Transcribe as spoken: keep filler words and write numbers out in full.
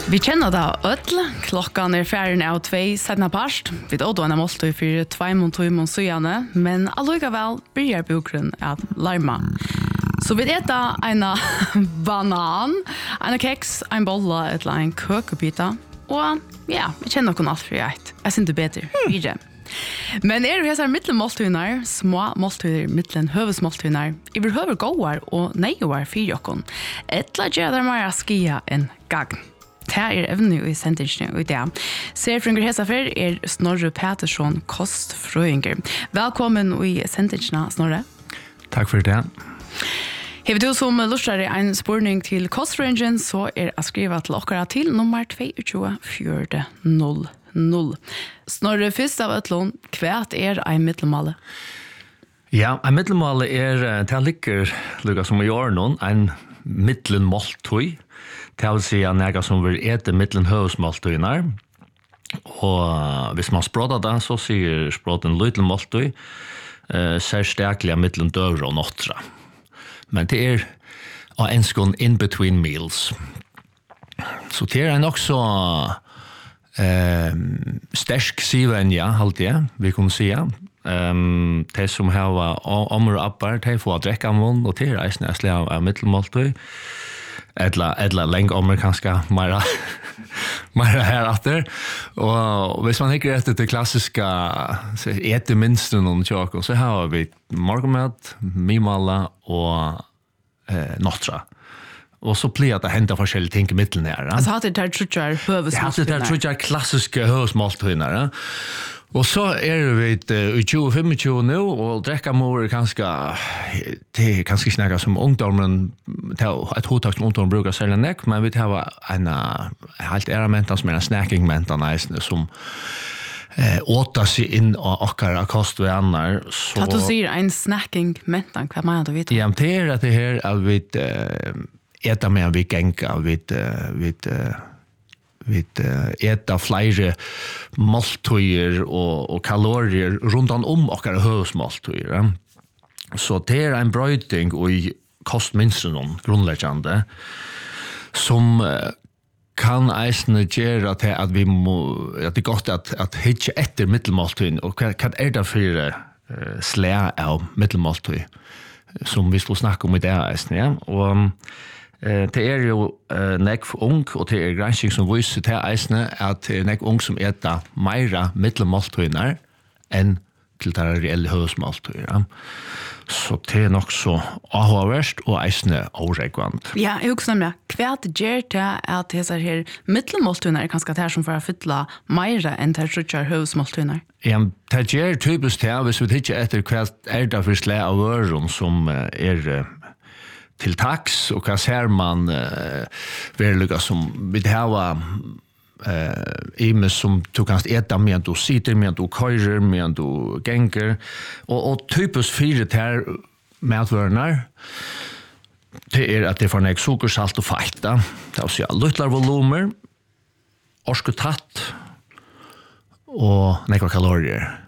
Vi känner det öll. Klockan är färden av två sedna past. Vi då då en måste för två mot två mot sjönne, men allikevel börjar bokgrunn att larma. Så vi äter en banan, en kex, en bolla, ett en kökebita. Och ja, vi känner någon allt för ett. Jag syns inte bättre. Vidare. Men är det här mittelmåltider, små måltider, mittlen hövesmåltider, överhuvud gåar och nejår för jocken. Ett lägger där mer skia en gagn. Det här är även nu i sentingen och det. Serfringer Hesafer är Snorre Petersson, kostfröinger. Välkommen i sentingen, Snorre. Tack för det. Har du som lustar en spårning till kostfröingen så är att skriva till åkara till nummer två två fyra noll noll. Snorre först av ötlån, kvärt är en mittelmåle? Ja, en mittelmåle är, det ligger lika som i år någon, en mittelmåltøy. Det vill säga några som vill äta mittlen hövsmåltøynar. Och hvis man språdar det så säger språten liten måltøy, eh, särskilt mittlen dövra och nottra. Men det är en skån in between meals. Så det är en också eh, stärsk siven, ja, halt jag, vi kan säga. Um, de som har omr og appar, de får drekka munn, og det er eisne æsli av mittelmåltøy. Edla, edla leng omr kanskje mera, mera her atter. Og hvis man hikker etter det klassiska ete minsten og tjåk, så har vi morgenmat, mimala og eh, nottra. Och så blir det hända forskjellige ting i mitten här. Alltså har det där trutjar hövesmåltøynar. Ja, det där trutjar klassiska hövesmåltøynar. Och så är vi i tjugo tjugofem nu och dräcka mor ganska det är ganska snacka som ungdomen ett hotag som ungdomen brukar sälja näck, men vi har en helt element som en snacking mentan nice som eh åta sig in och akara kost och annat så att du säger en snacking mentan vad man då vet. Ja, det är att det här att vi äta mer vi gänga vi vi vi äta flera måltider och och kalorier runt om och alla hövsmåltider. Så det är en brötning och i kostminsten grundläggande som kan eisne göra till att vi må, att det är gott att att hitta efter mittelmåltiden och vad är det för uh, slä av mittelmåltid som vi skulle snacka om i det eisne, ja. Och Eh, det är ju eh, nekv ung, och det är granskning som visar till eisne att det är nekv ung som äter mera mittelmåltøynar än till det reella hövsmåltøynar. Så det är nog så avhåverst och eisne oregvant. Ja, jag också nämligen, kvärt gör det att dessa här mittelmåltøynar är ganska det som får fylla mera än det trutjar hövsmåltøynar. Ja, det gör typiskt det, hvis vi tittar efter kvärt är det för slä av öron som är till tax och vad ser man eh verkligen som vi har eh imes som du kan äta med du sitter med du körer med du gänger och och typiskt för det här matvärnar det är att det får nek socker, salt och fett. Det är så lilla volymer, orsketatt och nekva kalorier.